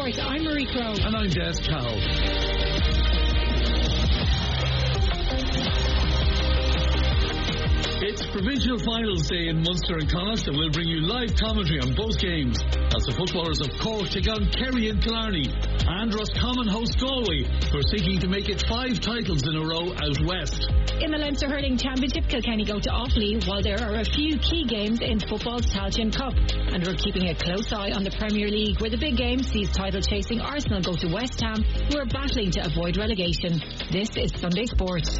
Sport. I'm Marie Crowe. And I'm Des Cowell. It's provincial finals day in Munster and Connacht, and we'll bring you live commentary on both games as the footballers of Cork take on Kerry and Killarney, and Roscommon host Galway, who are seeking to make it 5 titles in a row out west. In the Leinster Hurling Championship, Kilkenny go to Offaly, while there are a few key games in football's Tailteann Cup. And we're keeping a close eye on the Premier League, where the big game sees title-chasing Arsenal go to West Ham, who are battling to avoid relegation. This is Sunday Sports.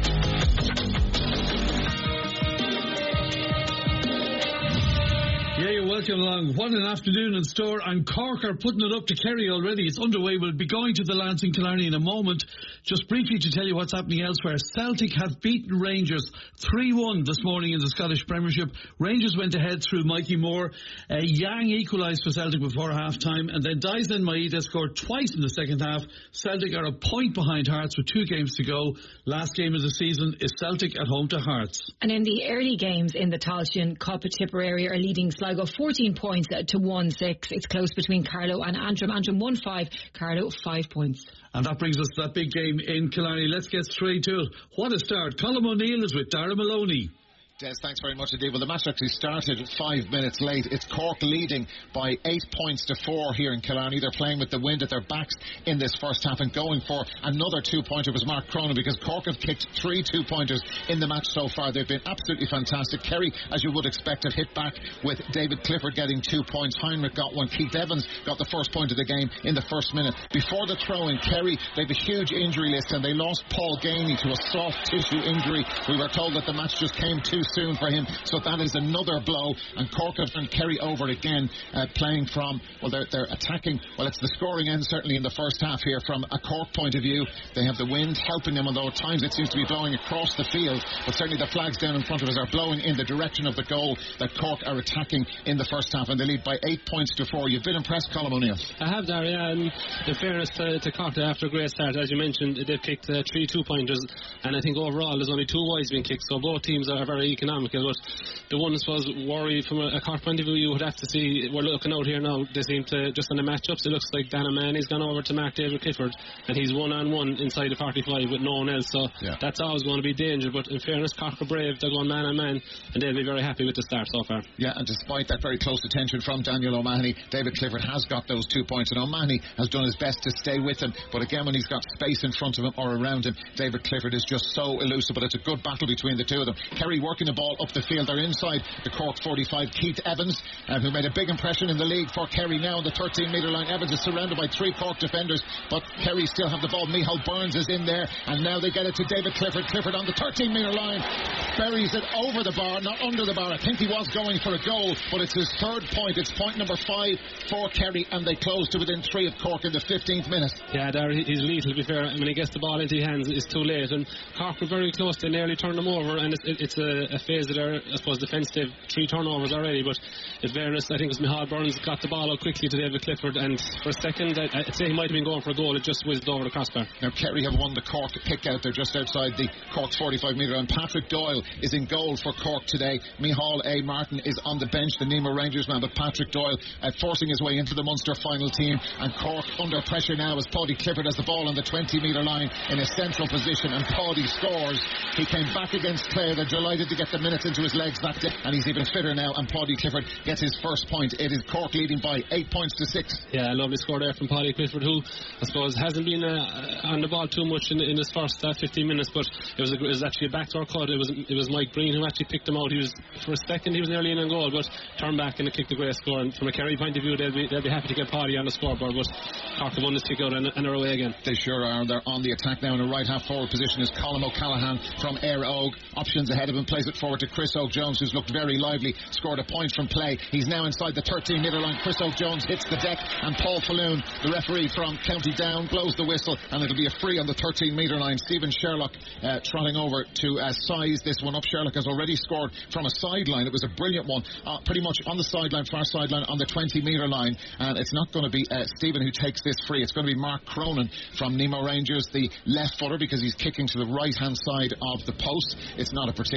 Yeah, you're welcome along. What an afternoon in store, and Cork are putting it up to Kerry already. It's underway. We'll be going to the Lancing Killarney in a moment. Just briefly to tell you what's happening elsewhere. Celtic have beaten Rangers 3-1 this morning in the Scottish Premiership. Rangers went ahead through Mikey Moore. Yang equalised for Celtic before half-time, and then Dyson Maeda scored twice in the second half. Celtic are a point behind Hearts with 2 games to go. Last game of the season is Celtic at home to Hearts. And in the early games in the Tailteann Cup, Tipperary are leading Sligo 14 points to 1-6. It's close between Carlow and Antrim. Antrim 1-5, Carlow 5 points. And that brings us to that big game in Killarney. Let's get straight to it. What a start. Colm O'Neill is with Dara Maloney. Des, thanks very much indeed. Well, the match actually started 5 minutes late. It's Cork leading by 8 points to 4 here in Killarney. They're playing with the wind at their backs in this first half and going for another 2-pointer was Mark Cronin, because Cork have kicked 3 2-pointers in the match so far. They've been absolutely fantastic. Kerry, as you would expect, have hit back with David Clifford getting 2 points. Heinrich got one. Keith Evans got the first point of the game in the first minute. Before the throw-in, Kerry, they have a huge injury list, and they lost Paul Gainey to a soft tissue injury. We were told that the match just came too soon for him, so that is another blow. And Cork have turned Kerry over again, playing from, well, they're attacking, well, it's the scoring end certainly in the first half here from a Cork point of view. They have the wind helping them, although at times it seems to be blowing across the field, but certainly the flags down in front of us are blowing in the direction of the goal that Cork are attacking in the first half, and they lead by 8 points to 4. You've been impressed, Colm O'Neill? I have, Darry, and in fairness to Cork, after a great start, as you mentioned, they've kicked 3 2-pointers, and I think overall there's only 2 wides being kicked, so both teams are very economical. But the one, I suppose, worry from a Cork point of view, you would have to see, we're looking out here now, they seem to, just on the matchups, it looks like Dan O'Mahony's gone over to Mark David Clifford, and he's 1-on-1 inside the 45 with no one else, so that's always going to be danger. But in fairness, Cork are brave, they're going man-on-man, and they'll be very happy with the start so far. Yeah, and despite that very close attention from Daniel O'Mahony, David Clifford has got those 2 points, and O'Mahony has done his best to stay with him, but again, when he's got space in front of him or around him, David Clifford is just so elusive. But it's a good battle between the two of them. Kerry working the ball up the field. They're inside the Cork 45. Keith Evans, who made a big impression in the league for Kerry now on the 13-metre line. Evans is surrounded by 3 Cork defenders, but Kerry still have the ball. Micheál Burns is in there, and now they get it to David Clifford. Clifford on the 13-metre line buries it over the bar, not under the bar. I think he was going for a goal, but it's his 3rd point. It's point number 5 for Kerry, and they close to within 3 of Cork in the 15th minute. Yeah, he's lethal, to be fair. When he gets the ball into his hands, it's too late, and Cork were very close to nearly turn them over, and it's a phase that are, I suppose, defensive. 3 turnovers already, but in fairness, I think it was Micheál Burns got the ball out quickly to David Clifford, and for a second I'd say he might have been going for a goal. It just whizzed over the crossbar. Now Kerry have won the Cork kick out. They're just outside the Cork's 45-metre, and Patrick Doyle is in goal for Cork today. Micheál A. Martin is on the bench, the Nemo Rangers man, but Patrick Doyle forcing his way into the Munster final team, and Cork under pressure now as Paddy Clifford has the ball on the 20-metre line in a central position, and Paddy scores. He came back against Clare. They're delighted to get the minutes into his legs that day, and he's even fitter now, and Paddy Clifford gets his first point. It is Cork leading by 8 points to 6. Yeah, a lovely score there from Paddy Clifford, who I suppose hasn't been on the ball too much in his first 15 minutes, but it was actually a backdoor cut. It was Mike Breen who actually picked him out. For a second he was nearly in on goal, but turned back and kicked a great score, and from a Kerry point of view they'll be happy to get Paddy on the scoreboard, but Cork have won this kick out and are away again. They sure are. They're on the attack now in a right half forward position is Colm O'Callaghan from Éire Óg. Options ahead of him, plays it forward to Chris Oak-Jones, who's looked very lively, scored a point from play. He's now inside the 13-metre line. Chris Oak-Jones hits the deck, and Paul Falloon, the referee from County Down, blows the whistle, and it'll be a free on the 13-metre line. Stephen Sherlock trotting over to size this one up. Sherlock has already scored from a sideline. It was a brilliant one, pretty much on the sideline, far sideline, on the 20-metre line, and it's not going to be Stephen who takes this free. It's going to be Mark Cronin from Nemo Rangers, the left footer, because he's kicking to the right-hand side of the post. It's not a particularly difficult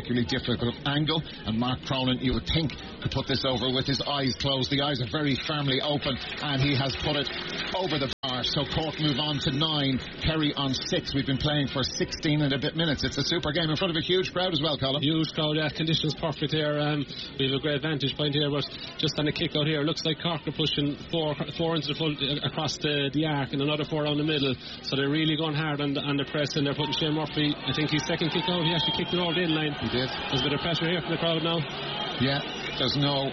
difficult angle, and Mark Cronin, you would think, could put this over with his eyes closed. The eyes are very firmly open, and he has put it over the bar. So Cork move on to 9, Kerry on 6. We've been playing for 16 and a bit minutes. It's a super game in front of a huge crowd as well, Colin. Huge crowd, yeah. Conditions perfect here. We have a great vantage point here, but just on the kick out here, looks like Cork are pushing four into the full across the arc and another 4 down the middle. So they're really going hard on the press, and they're putting Shane Murphy, I think his second kick out, he actually kicked it over the end line. He did. There's a bit of pressure here from the crowd now. Yeah, there's no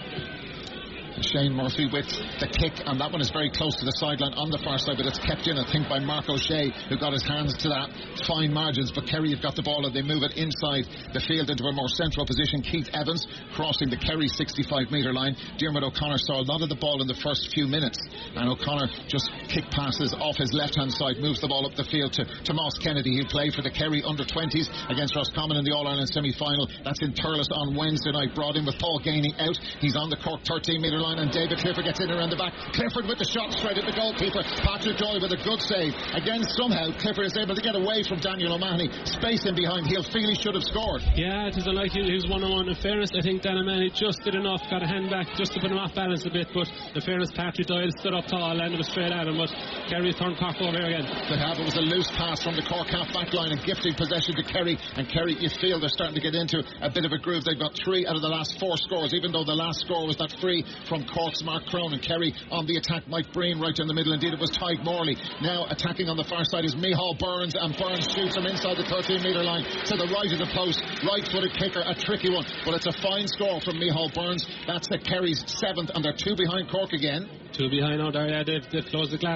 Shane Murphy with the kick, and that one is very close to the sideline on the far side, but it's kept in, I think, by Mark O'Shea, who got his hands to that. Fine margins, but Kerry have got the ball and they move it inside the field into a more central position. Keith Evans crossing the Kerry 65 metre line. Diarmuid O'Connor saw a lot of the ball in the first few minutes, and O'Connor just kick passes off his left hand side, moves the ball up the field to Tomás Kennedy, who played for the Kerry under-20s against Roscommon in the All-Ireland semi-final. That's in Thurles on Wednesday night. Brought in with Paul Gainey out. He's on the Cork 13 metre line, and David Clifford gets in around the back. Clifford with the shot straight at the goalkeeper. Patrick Doyle with a good save. Again, somehow Clifford is able to get away from Daniel O'Mahony. Space in behind. He'll feel he should have scored. Yeah, it was unlikely. He was one-on-one. In fairness, I think Dan O'Mahony just did enough, got a hand back just to put him off balance a bit, but in fairness, Patrick Doyle stood up tall and it was straight at him, but Kerry turned Cork over here again. They have. It was a loose pass from the Cork half back line and gifting possession to Kerry, and Kerry, you feel they're starting to get into a bit of a groove. They've got 3 out of the last 4 scores, even though the last score was that free from Cork's Mark Cronin. Kerry on the attack, Mike Breen right in the middle. Indeed, it was Tyke Morley. Now attacking on the far side is Micheál Burns, and Burns shoots him inside the 13 metre line to the right of the post. Right footed kicker, a tricky one, but it's a fine score from Micheál Burns. That's the Kerry's 7th, and they're 2 behind Cork again. 2 behind now there. Yeah, they've closed the gap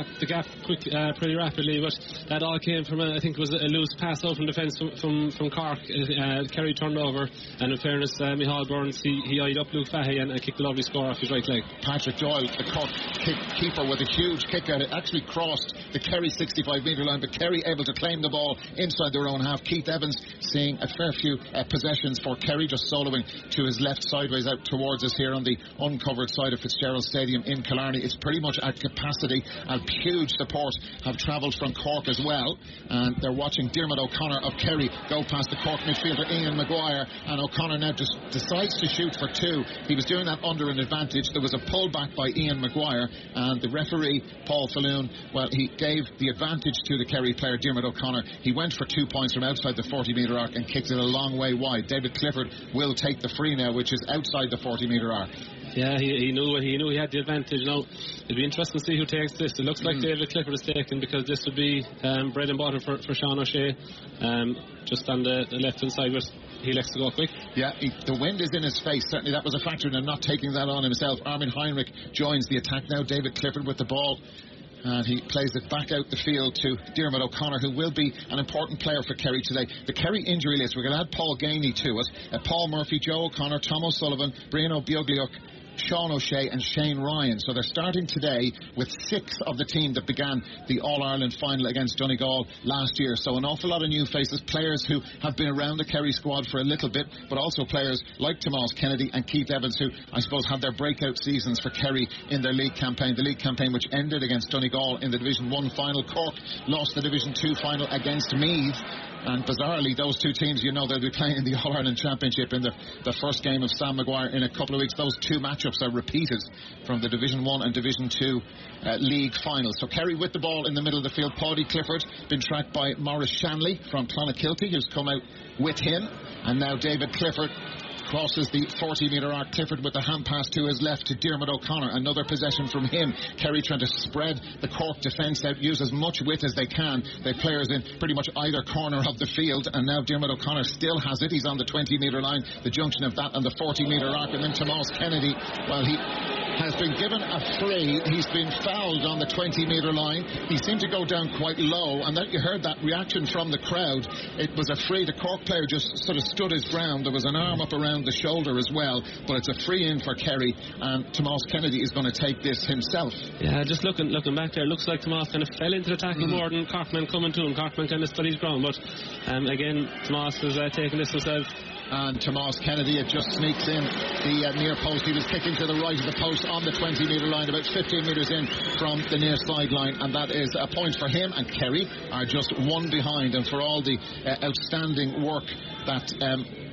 pretty rapidly, but that all came from I think it was a loose pass out from defence from Cork. Kerry turned over, and in fairness, Micheál Burns, he eyed up Luke Fahey and kicked a lovely score off his right leg. Patrick Doyle, the Cork keeper, with a huge kick out. It actually crossed the Kerry 65 metre line, but Kerry able to claim the ball inside their own half. Keith Evans seeing a fair few possessions for Kerry, just soloing to his left sideways out towards us here on the uncovered side of Fitzgerald Stadium in Killarney. It's pretty much at capacity, and huge support have travelled from Cork as well, and they're watching Diarmuid O'Connor of Kerry go past the Cork midfielder Ian Maguire, and O'Connor now just decides to shoot for 2. He was doing that under an advantage. There was a pullback by Ian Maguire, and the referee Paul Falloon, well, he gave the advantage to the Kerry player Diarmuid O'Connor. He went for 2 points from outside the 40 metre arc and kicked it a long way wide. David Clifford will take the free now, which is outside the 40 metre arc. Yeah, he knew he had the advantage. Now it'll be interesting to see who takes this. It looks like David Clifford is taken, because this would be bread and butter for Sean O'Shea, just on the left hand side, but he likes to go quick. Yeah, the wind is in his face. Certainly that was a factor in him not taking that on himself. Armin Heinrich joins the attack now. David Clifford with the ball, and he plays it back out the field to Diarmuid O'Connor, who will be an important player for Kerry today. The Kerry injury list, we're going to add Paul Gainey to it. Paul Murphy, Joe O'Connor, Tom O'Sullivan, Brian Biogliuk, Sean O'Shea and Shane Ryan. So they're starting today with 6 of the team that began the All-Ireland final against Donegal last year. So an awful lot of new faces, players who have been around the Kerry squad for a little bit, but also players like Tomás Kennedy and Keith Evans, who I suppose had their breakout seasons for Kerry in their league campaign. The league campaign which ended against Donegal in the Division 1 final. Cork lost the Division 2 final against Meath. And bizarrely, those 2 teams, you know, they'll be playing in the All-Ireland Championship in the first game of Sam Maguire in a couple of weeks. Those 2 matchups are repeated from the Division 1 and Division 2 league finals. So Kerry with the ball in the middle of the field. Paudie Clifford been tracked by Maurice Shanley from Clonakilty, who's come out with him. And now David Clifford crosses the 40 metre arc. Clifford with the hand pass to his left to Diarmuid O'Connor. Another possession from him. Kerry trying to spread the Cork defence out, use as much width as they can. They have players in pretty much either corner of the field, and now Diarmuid O'Connor still has it. He's on the 20 metre line, the junction of that and the 40 metre arc. And then Tomás Kennedy, well, he has been given a free. He's been fouled on the 20 metre line. He seemed to go down quite low, and then you heard that reaction from the crowd. It was a free. The Cork player just sort of stood his ground. There was an arm up around the shoulder as well, but it's a free in for Kerry, and Tomás Kennedy is going to take this himself. Yeah, just looking back there, it looks like Tomás kind of fell into the tackle more than Corkman coming to him. Corkman kind of stood his ground, but again, Tomás has taken this himself. And Tomás Kennedy, it just sneaks in the near post. He was kicking to the right of the post on the 20 metre line, about 15 metres in from the near sideline, and that is a point for him. And Kerry are just 1 behind, and for all the outstanding work that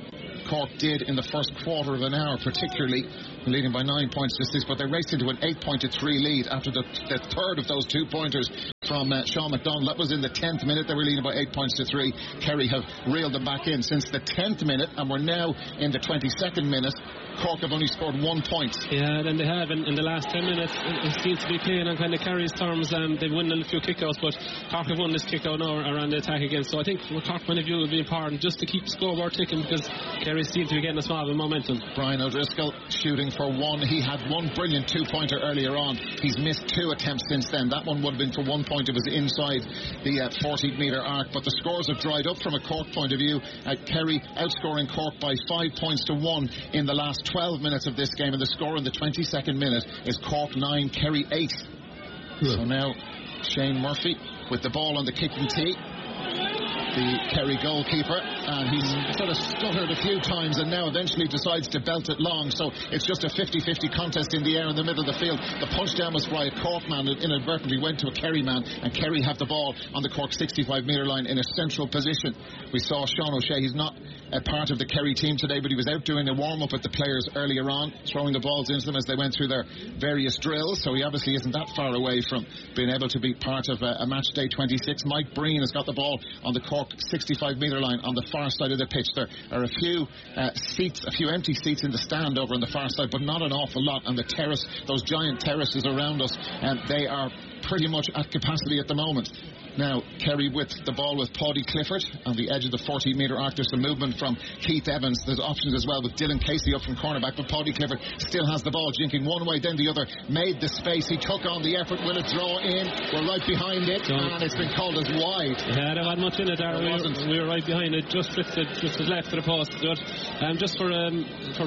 Cork did in the first quarter of an hour, particularly leading by 9 points to 6, but they raced into an 8-3 lead after the third of those 2 pointers from Sean McDonald. That was in the 10th minute. They were leading by 8 points to 3. Kerry have reeled them back in since the 10th minute, and we're now in the 22nd minute. Cork have only scored 1 point. Yeah, then they have in the last 10 minutes. It seems to be playing on kind of Kerry's terms. They've won a few kickouts, but Cork have won this kickout now around the attack again. So I think from a Cork point of view it would be important just to keep the scoreboard ticking, because Kerry seems to be getting a small bit of momentum. Brian O'Driscoll shooting for 1. He had 1 brilliant 2-pointer earlier on. He's missed 2 attempts since then. That one would have been for 1 point. It was inside the 40-metre arc. But the scores have dried up from a Cork point of view. Kerry outscoring Cork by 5 points to 1 in the last 12 minutes of this game, and the score in the 22nd minute is Cork 9, Kerry 8. So now Shane Murphy with the ball on the kicking tee, the Kerry goalkeeper, and he's sort of stuttered a few times and now eventually decides to belt it long. So it's just a 50-50 contest in the air in the middle of the field. The punch down was by a Cork man. It inadvertently went to a Kerry man, and Kerry have the ball on the Cork 65-metre line in a central position. We saw Sean O'Shea. He's not a part of the Kerry team today, but he was out doing a warm-up with the players earlier on, throwing the balls into them as they went through their various drills. So he obviously isn't that far away from being able to be part of a match day 26. Mike Breen has got the ball on the Cork 65-metre line on the far side of the pitch. There are a few seats, a few empty seats in the stand over on the far side, but not an awful lot. And the terrace, those giant terraces around us, they are pretty much at capacity at the moment. Now Kerry with the ball with Paddy Clifford on the edge of the 40-metre arc. There's some movement from Keith Evans. There's options as well with Dylan Casey up from cornerback, but Paddy Clifford still has the ball, jinking one way then the other, made the space, he took on the effort. Will it draw in? We're right behind it, and it's been called as wide. Yeah, there wasn't much in it there. We were right behind it, just left of the post. But just for a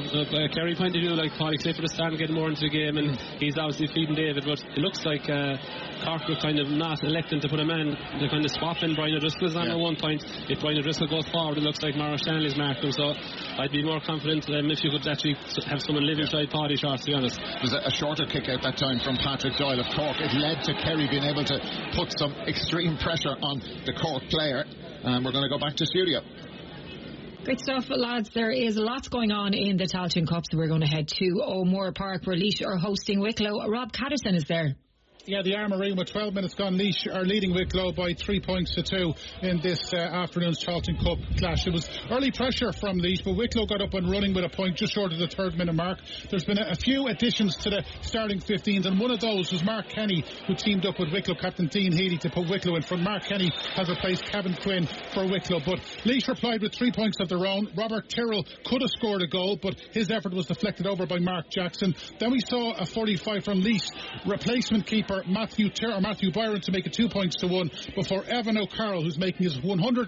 Kerry point of view, like Paddy Clifford is starting to get more into the game, and he's obviously feeding David, but it looks like Cork were kind of not electing to put a man. They're kind of swapping. Brian O'Driscoll's on at 1 point. If Brian O'Driscoll goes forward, it looks like Maurice Stanley's marked him. So I'd be more confident if you could actually have someone live inside Paddy shots, to be honest. It was a shorter kick out that time from Patrick Doyle of Cork. It led to Kerry being able to put some extreme pressure on the Cork player. And we're going to go back to studio. Great stuff, lads. There is lots going on in the Tailteann Cup, so we're going to head to O'Moore Park, where Laois are hosting Wicklow. Rob Catterson is there. Yeah, the Armoury with 12 minutes gone. Laois are leading Wicklow by 3 points to 2 in this afternoon's Tailteann Cup clash. It was early pressure from Laois, but Wicklow got up and running with a point just short of the 3rd minute mark. There's been a few additions to the starting 15s, and one of those was Mark Kenny, who teamed up with Wicklow captain Dean Healy to put Wicklow in front. Mark Kenny has replaced Kevin Quinn for Wicklow, but Laois replied with 3 points of their own. Robert Tyrrell could have scored a goal, but his effort was deflected over by Mark Jackson. Then we saw a 45 from Laois replacement keeper Matthew Byron to make it 2 points to 1 before Evan O'Carroll, who's making his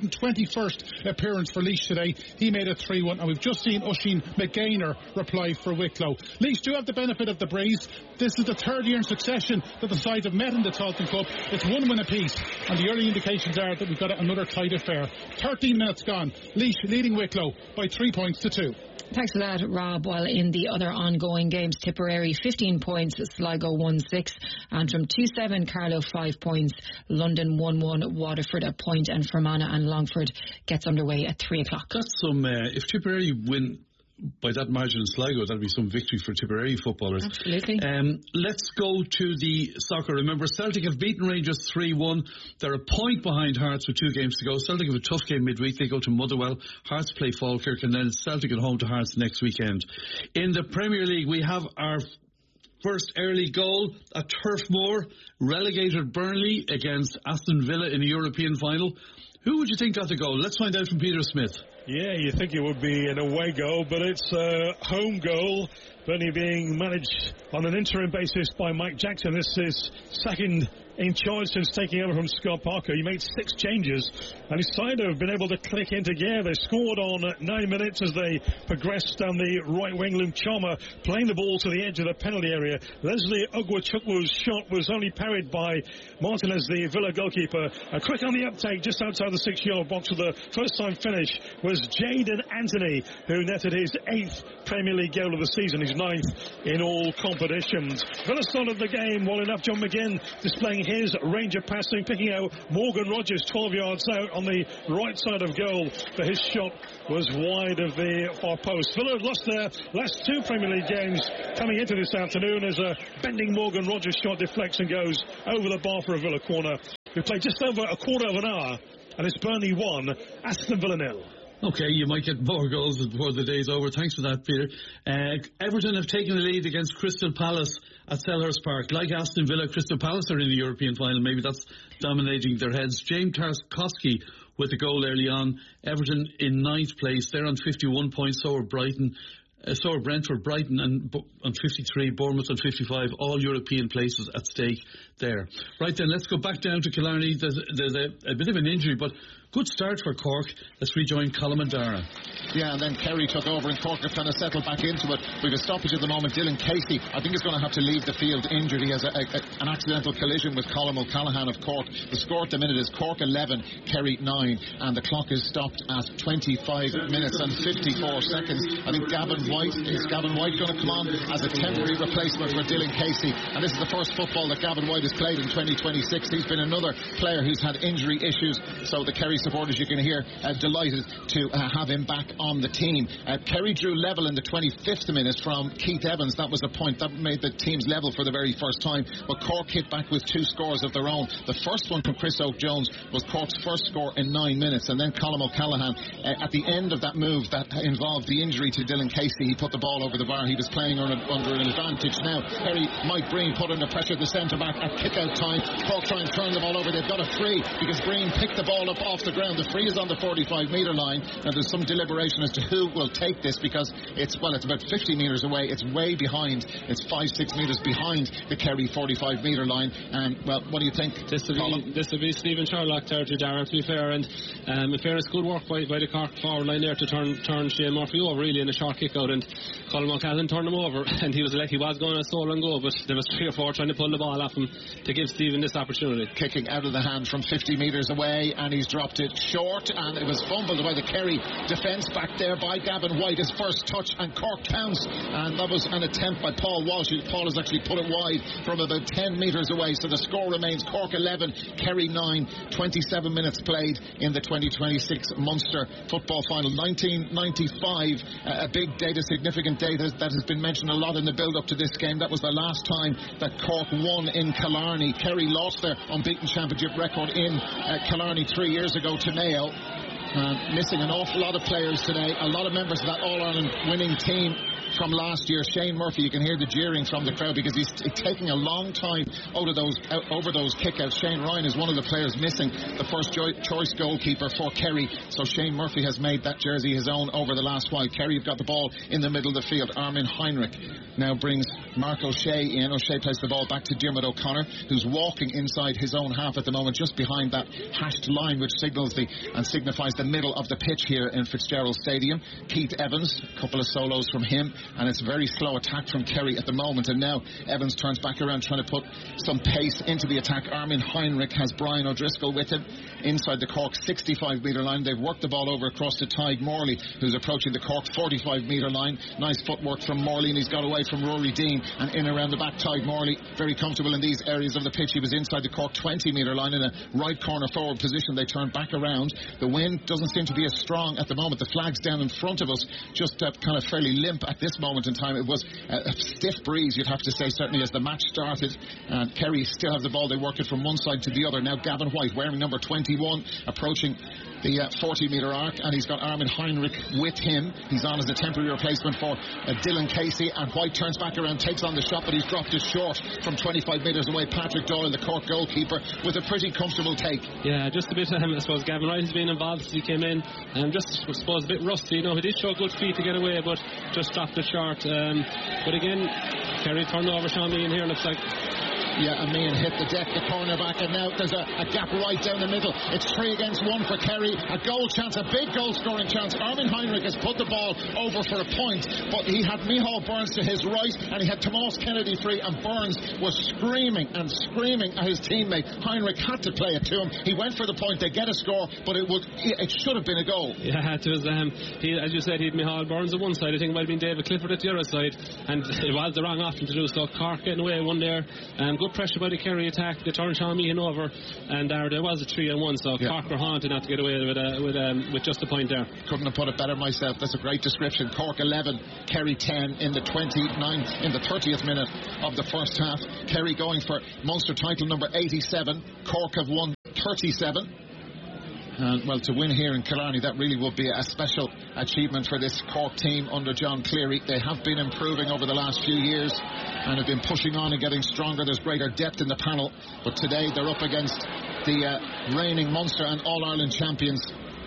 121st appearance for Laois today, he made it 3-1. And we've just seen Oisin McGaynor reply for Wicklow. Laois do have the benefit of the breeze. This is the 3rd year in succession that the sides have met in the Tailteann Cup. It's 1 win apiece, and the early indications are that we've got another tight affair. 13 minutes gone. Laois leading Wicklow by 3 points to 2. Thanks for that, Rob. While in the other ongoing games, Tipperary 15 points, Sligo 1-6, Antrim 2-7, Carlow 5 points, London 1-1, Waterford a point, and Fermanagh and Longford gets underway at 3 o'clock. That's some, if Tipperary win by that margin in Sligo, that'll be some victory for Tipperary footballers. Absolutely. Let's go to the soccer. Remember, Celtic have beaten Rangers 3-1. They're a point behind Hearts with 2 games to go. Celtic have a tough game midweek. They go to Motherwell. Hearts play Falkirk, and then Celtic at home to Hearts next weekend. In the Premier League, we have our first early goal at Turf Moor. Relegated Burnley against Aston Villa in a European final. Who would you think got the goal? Let's find out from Peter Smith. Yeah, you think it would be an away goal, but it's a home goal. Burnley being managed on an interim basis by Mike Jackson. This is second in charge since taking over from Scott Parker. He made 6 changes, and his side have been able to click into gear. They scored on 9 minutes as they progressed down the right wing. Luke Chalmer playing the ball to the edge of the penalty area. Leslie Ogwachukwu's shot was only parried by Martinez, the Villa goalkeeper. Quick on the uptake just outside the 6-yard box with the first-time finish was Jayden Anthony, who netted his 8th Premier League goal of the season, his 9th in all competitions. Villa started the game well enough. John McGinn displaying his range of passing, picking out Morgan Rogers 12 yards out on the right side of goal, but his shot was wide of the far post. Villa lost their last 2 Premier League games coming into this afternoon as a bending Morgan Rogers shot deflects and goes over the bar for a Villa corner. We played just over a quarter of an hour, and it's Burnley 1, Aston Villa 0. Okay, you might get more goals before the day's over. Thanks for that, Peter. Everton have taken the lead against Crystal Palace at Selhurst Park. Like Aston Villa, Crystal Palace are in the European final. Maybe that's dominating their heads. James Tarkowski with the goal early on. Everton in 9th place. They're on 51 points. So are Brighton. So are Brentford, Brighton on 53, Bournemouth on 55, all European places at stake there. Right then, let's go back down to Killarney. There's a bit of an injury, but good start for Cork. Let's rejoin Colm and Dara. Yeah, and then Kerry took over and Cork are trying to settle back into it. We've a stoppage at the moment. Dylan Casey, I think, is going to have to leave the field injured. He has an accidental collision with Colm O'Callaghan of Cork. The score at the minute is Cork 11, Kerry 9, and the clock is stopped at 25 minutes and 54 seconds. I think Gavin White going to come on as a temporary replacement for Dylan Casey, and this is the first football that Gavin White has played in 2026. He's been another player who's had injury issues, so the Kerry supporters, you can hear, delighted to have him back on the team. Kerry drew level in the 25th minute from Keith Evans. That was a point that made the teams level for the very first time, but Cork hit back with 2 scores of their own. The first one from Chris Oak-Jones was Cork's first score in 9 minutes, and then Colm O'Callaghan at the end of that move that involved the injury to Dylan Casey, he put the ball over the bar. He was playing under an advantage. Now Kerry, Mike Breen put under pressure the centre back at kick out time. Cork try and turn the ball over. They've got a free because Breen picked the ball up off the ground. The free is on the 45 metre line. Now there's some deliberation as to who will take this because it's about 50 metres away. It's way behind. It's 5-6 metres behind the Kerry 45 metre line. And well, what do you think? This will be Stephen Sherlock territory, Darren, to be fair, and in fairness, good work by the Cork forward line there to turn Shane Murphy over really in a short kick out, and Colm O'Callaghan turned him over, and he was going to solo and go, but there was 3 or 4 trying to pull the ball off him to give Stephen this opportunity. Kicking out of the hand from 50 metres away, and he's dropped it short, and it was fumbled by the Kerry defence back there by Gavin White. His first touch, and Cork counts, and that was an attempt by Paul Walsh. Paul has actually put it wide from about 10 metres away, so the score remains Cork 11, Kerry 9. 27 minutes played in the 2026 Munster football final. 1995, a big date, a significant date that has been mentioned a lot in the build-up to this game. That was the last time that Cork won in Killarney. Kerry lost their unbeaten championship record in Killarney 3 years ago to Mayo. Missing an awful lot of players today, a lot of members of that All-Ireland winning team from last year. Shane Murphy, you can hear the jeering from the crowd because he's taking a long time over those kickouts. Shane Ryan is one of the players missing, the first choice goalkeeper for Kerry, so Shane Murphy has made that jersey his own over the last while. Kerry have got the ball in the middle of the field. Armin Heinrich now brings Mark O'Shea in. O'Shea plays the ball back to Diarmuid O'Connor, who's walking inside his own half at the moment, just behind that hashed line which signifies the middle of the pitch here in Fitzgerald Stadium. Keith Evans, a couple of solos from him, and it's a very slow attack from Kerry at the moment, and now Evans turns back around trying to put some pace into the attack. Armin Heinrich has Brian O'Driscoll with him inside the Cork 65 metre line. They've worked the ball over across to Tadhg Morley, who's approaching the Cork 45 metre line. Nice footwork from Morley, and he's got away from Rory Dean and in around the back. Tadhg Morley very comfortable in these areas of the pitch. He was inside the Cork 20 metre line in a right corner forward position. They turn back around. The wind doesn't seem to be as strong at the moment. The flag's down in front of us, just kind of fairly limp at this moment in time. It was a stiff breeze, you'd have to say, certainly as the match started, and Kerry still have the ball. They work it from one side to the other. Now Gavin White, wearing number 21, approaching the 40 metre arc, and he's got Armin Heinrich with him. He's on as a temporary replacement for Dylan Casey, and White turns back around, takes on the shot, but he's dropped it short from 25 metres away. Patrick Doyle, the Cork goalkeeper, with a pretty comfortable take. Yeah, just a bit I suppose Gavin White has been involved since he came in, and just I suppose a bit rusty. He did show good feet to get away, but just dropped it short. But again, Kerry turned over Sean Meehan here, looks like. Yeah, and Meehan hit the deck, the cornerback, and now there's a gap right down the middle. It's 3 against 1 for Kerry. A goal chance, a big goal scoring chance. Armin Heinrich has put the ball over for a point, but he had Micheál Burns to his right, and he had Tomas Kennedy free, and Burns was screaming and screaming at his teammate. Heinrich had to play it to him. He went for the point. They get a score, but it should have been a goal. Yeah, it was. As you said, he had Micheál Burns on one side. I think it might have been David Clifford at the other side, and it was the wrong option to do so. Cork getting away one there, and good pressure by the Kerry attack. They turned Sean Meehan over, and there was a 3-on-1, so Cork were haunted not to get away with just a point there. Couldn't have put it better myself. That's a great description. Cork 11, Kerry 10 in the 30th minute of the first half. Kerry going for Munster title number 87. Cork have won 37. And well, to win here in Killarney, that really would be a special achievement for this Cork team under John Cleary. They have been improving over the last few years and have been pushing on and getting stronger. There's greater depth in the panel, but today they're up against the reigning Munster and All-Ireland champions.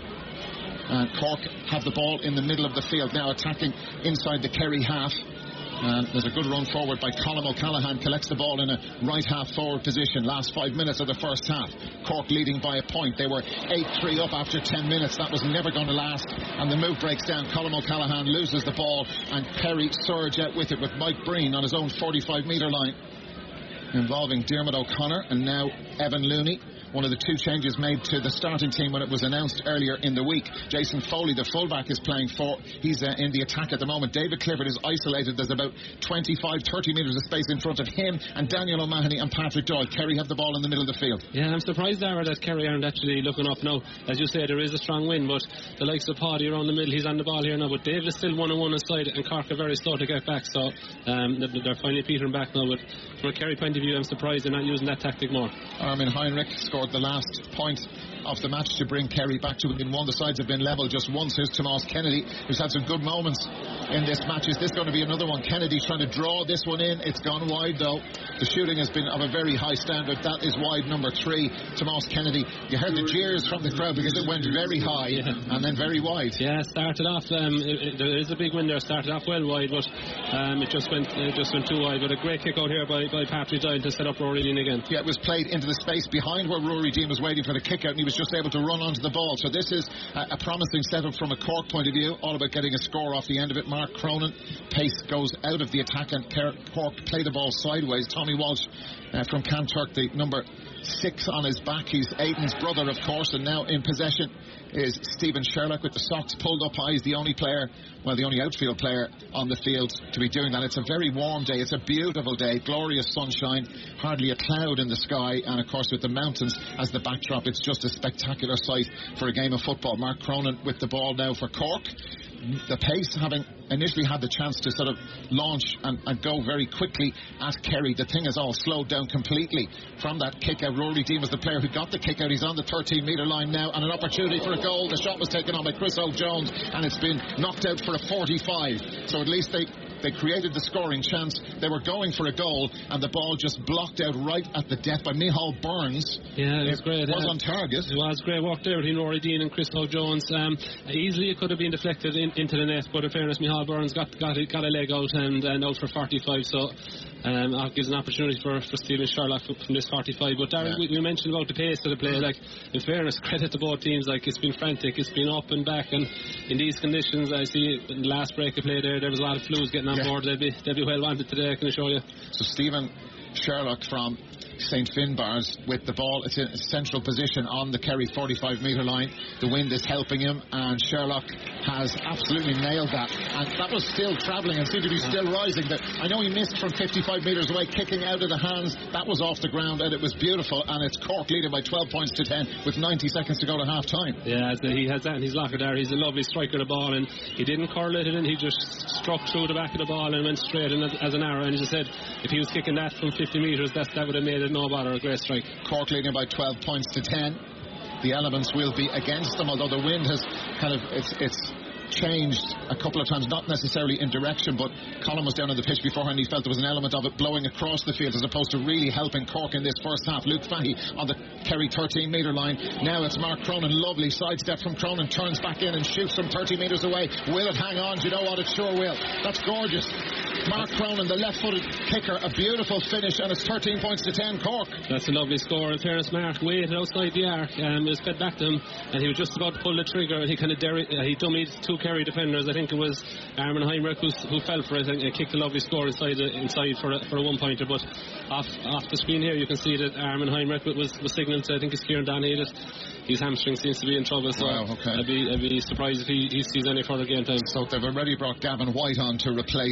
And Cork have the ball in the middle of the field now, attacking inside the Kerry half. And there's a good run forward by Colm O'Callaghan, collects the ball in a right half forward position. Last 5 minutes of the first half, Cork leading by a point. They were 8-3 up after 10 minutes. That was never going to last, and the move breaks down. Colm O'Callaghan loses the ball, and Kerry surge out with it with Mike Breen on his own 45-metre line, involving Diarmuid O'Connor and now Evan Looney. One of the two changes made to the starting team when it was announced earlier in the week. Jason Foley, the fullback, is playing for. He's in the attack at the moment. David Clifford is isolated. There's about 25-30 metres of space in front of him and Daniel O'Mahony and Patrick Doyle. Kerry have the ball in the middle of the field. Yeah, I'm surprised, Dara, that Kerry aren't actually looking up now. As you say, there is a strong wind, but the likes of Paddy around the middle, he's on the ball here now. But David is still 1-on-1 aside, and Cork are very slow to get back. So they're finally petering back now. But from a Kerry point of view, I'm surprised they're not using that tactic more. Armin Heinrich scored the last point of the match to bring Kerry back to within one. The sides have been level just once. Here's Tomas Kennedy, who's had some good moments in this match. Is this going to be another one? Kennedy's trying to draw this one in. It's gone wide though. The shooting has been of a very high standard. That is wide number 3. Tomas Kennedy. You heard the jeers from the crowd because it went very high and then very wide. Yeah, started off. There is a big win there. Started off well wide, but it just went too wide. But a great kick out here by Patrick Doyle to set up Rory Dean again. Yeah, it was played into the space behind where Rory Dean was waiting for the kick out, and he was just able to run onto the ball. So this is a promising setup from a Cork point of view, all about getting a score off the end of it. Mark Cronin, pace goes out of the attack, and Cork play the ball sideways. Tommy Walsh from Kanturk, the number 6 on his back. He's Aidan's brother, of course, and now in possession is Stephen Sherlock with the socks pulled up high. He's the only player, well, the only outfield player on the field to be doing that. It's a very warm day. It's a beautiful day. Glorious sunshine. Hardly a cloud in the sky. And, of course, with the mountains as the backdrop, it's just a spectacular sight for a game of football. Mark Cronin with the ball now for Cork. The pace, having initially had the chance to sort of launch and go very quickly at Kerry, the thing has all slowed down completely from that kick out. Rory Dean was the player who got the kick out. He's on the 13-metre line now, and an opportunity for a goal. The shot was taken on by Chris O'Jones, and it's been knocked out for a 45. So at least they created the scoring chance. They were going for a goal, and the ball just blocked out right at the death by Micheál Burns. Yeah, it was great. It was on target. It was great work there between Rory Dean and Chris O'Jones. Easily it could have been deflected into the net, but in fairness, Micheál Burns got a leg out and out for 45. So gives an opportunity for Stephen Sherlock from this 45. But Darren, we mentioned about the pace of the play. Like, in fairness, credit to both teams. Like, it's been frantic, it's been up and back, and in these conditions, I see in the last break of play there was a lot of flues getting on board. They'll be well wanted today, I can assure you. So Stephen Sherlock from St. Finbarr's with the ball. It's in a central position on the Kerry 45-metre line. The wind is helping him, and Sherlock has absolutely nailed that. And that was still travelling and seemed to be still rising. I know he missed from 55 metres away, kicking out of the hands. That was off the ground, and it was beautiful. And it's Cork leading by 12 points to 10 with 90 seconds to go to half time. Yeah, he has that in his locker there. He's a lovely striker of the ball, and he didn't curl it in. He just struck through the back of the ball and went straight in as an arrow. And as I said, if he was kicking that from 50 metres, that would have made it no bother. A great strike. Cork leading by 12 points to 10. The elements will be against them, although the wind has kind of it's changed a couple of times, not necessarily in direction, but Colin was down on the pitch beforehand. He felt there was an element of it blowing across the field as opposed to really helping Cork in this first half. Luke Fahey on the Kerry 13-metre line. Now it's Mark Cronin. Lovely sidestep from Cronin, turns back in and shoots from 30 metres away. Will it hang on? Do you know what? It sure will. That's gorgeous. Mark Cronin, the left-footed kicker, a beautiful finish, and it's 13 points to 10 Cork. That's a lovely score. In fairness, Mark waited outside the arc, it was fed back to him, and he was just about to pull the trigger, and he kind of he dummied 2 Kerry defenders. I think it was Armin Heinrich who fell for it and kicked a lovely score inside for a one-pointer. But off the screen here, you can see that Armin Heinrich was signalled to, I think it's Kieran Donahue, his hamstring seems to be in trouble, so I'd be surprised if he sees any further game time. So they've already brought Gavin White on to replace Dylan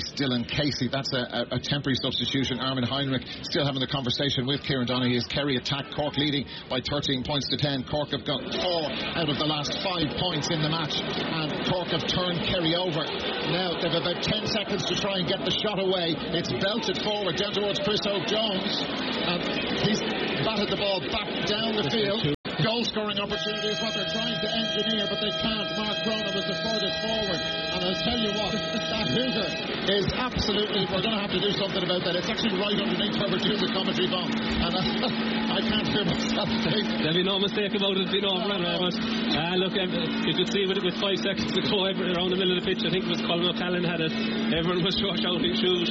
Casey. That's a temporary substitution. Armin Heinrich still having the conversation with Kieran Donaghy as Kerry attack. Cork leading by 13 points to 10. Cork have got 4 out of the last 5 points in the match, and Cork have turned Kerry over. Now they've about 10 seconds to try and get the shot away. It's belted forward down towards Chris O'Jones, and he's batted the ball back down the field. Goal scoring opportunity is what they're trying to engineer, but they can't. Mark Cronin was the furthest forward, and I'll tell you what, that hooter is absolutely, we're going to have to do something about that. It's actually right underneath Herbert Hughes' commentary bomb, and I can't hear myself think. There'll be no mistake about it, but look, you could see with 5 seconds to go around the middle of the pitch, I think it was Colin O'Callaghan had it, everyone was shouting shoot.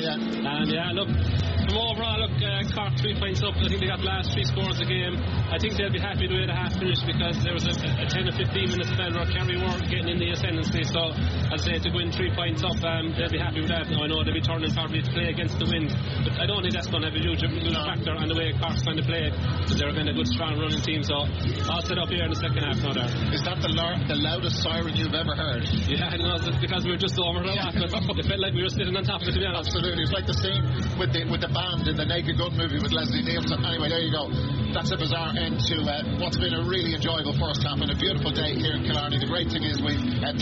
And look, from overall, Cork 3 points up. I think they got the last 3 scores of the game. I think they'll be happy the way the half finished, because there was a 10 or 15 minute spell where Kerry were getting in the ascendancy. So I'd say to go in 3 points up, they'll be happy with that. Now I know they'll be turning probably to play against the wind, but I don't think that's going to have a huge factor on the way Cork's going to play, because they're a good strong running team. So I'll set up here in the second half now there. Is that the loudest siren you've ever heard? Yeah, I know, because we were just over the lot, but it felt like we were sitting on top of it, to be honest. Absolutely. It's like the scene with the band in the Naked Gun movie with Leslie Nielsen. Anyway, there you go. That's a bizarre end to what's been a really enjoyable first half and a beautiful day here in Killarney. The great thing is we've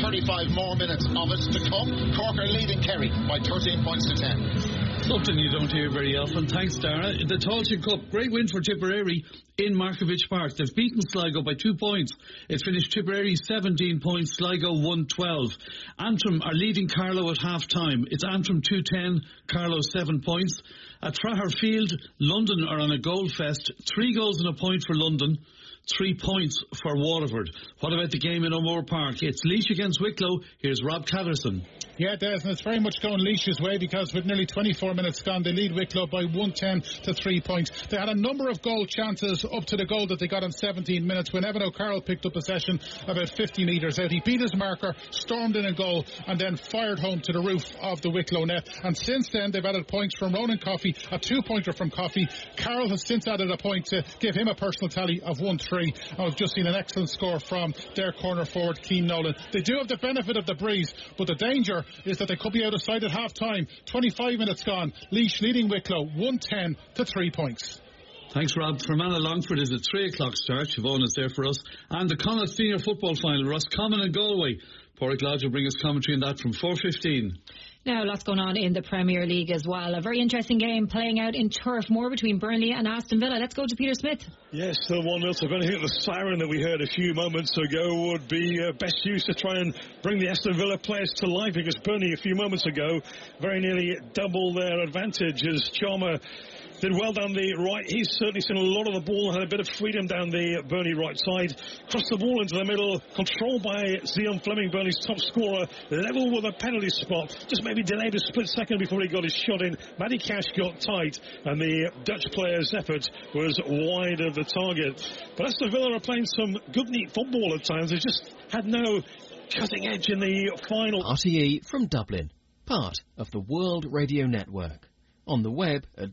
35 more minutes of it to come. Cork are leading Kerry by 13 points to 10. Something you don't hear very often. Thanks, Dara. The Tailteann Cup, great win for Tipperary in Markievicz Park. They've beaten Sligo by 2 points. It finished Tipperary 17 points, Sligo 112. Antrim are leading Carlow at half time. It's Antrim 210, Carlow 7 points. At Traher Field, London are on a goal fest. 3 goals and a point for London, 3 points for Waterford. What about the game in O'Moore Park? It's Laois against Wicklow. Here's Rob Catterson. Yeah, Des, and it's very much going Laois's way, because with nearly 24 minutes gone, they lead Wicklow by 110 to 3 points. They had a number of goal chances up to the goal that they got in 17 minutes when Evan O'Carroll picked up possession about 50 metres out. He beat his marker, stormed in a goal, and then fired home to the roof of the Wicklow net. And since then, they've added points from Ronan Coffey, a 2-pointer from Coffey. Carroll has since added a point to give him a personal tally of 1-3. And we've just seen an excellent score from their corner forward, Keane Nolan. They do have the benefit of the breeze, but the danger is that they could be out of sight at half time. 25 minutes gone. Laois leading Wicklow 110 to 3 points. Thanks, Rob. Fermanagh Longford is at 3 o'clock start. Siobhan is there for us. And the Connacht Senior Football Final, Roscommon and Galway. Pádraig Lodge will bring us commentary on that from 4:15. Now, lots going on in the Premier League as well. A very interesting game playing out in Turf Moor between Burnley and Aston Villa. Let's go to Peter Smith. Yes, still 1-0. So I think the siren that we heard a few moments ago would be best used to try and bring the Aston Villa players to life, because Burnley a few moments ago very nearly doubled their advantage as Chalmer did well down the right. He's certainly seen a lot of the ball, had a bit of freedom down the Burnley right side. Crossed the ball into the middle, controlled by Zion Fleming, Burnley's top scorer, level with a penalty spot. Just maybe delayed a split second before he got his shot in. Matty Cash got tight, and the Dutch player's effort was wide of the target. But Aston Villa are playing some good, neat football at times. They just had no cutting edge in the final. RTE from Dublin, part of the World Radio Network. On the web at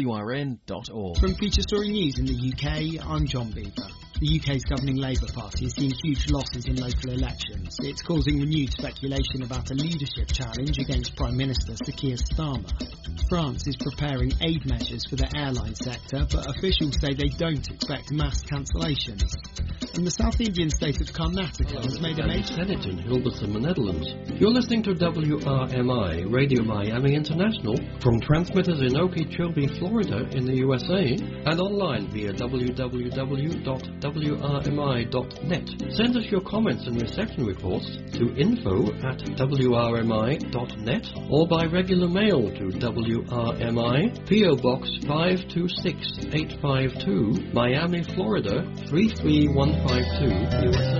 wrn.org. From Feature Story News in the UK, I'm John Beaver. The UK's governing Labour Party has seen huge losses in local elections. It's causing renewed speculation about a leadership challenge against Prime Minister Sir Keir Starmer. France is preparing aid measures for the airline sector, but officials say they don't expect mass cancellations. And the South Indian state of Karnataka has made a major... Senate in Hilversum, the Netherlands. You're listening to WRMI, Radio Miami International, from transmitters in Okeechobee, Florida in the USA, and online via www.wrmi.net. Send us your comments and reception reports to info@wrmi.net or by regular mail to WRMI, P.O. Box 526852, Miami, Florida 33152, USA.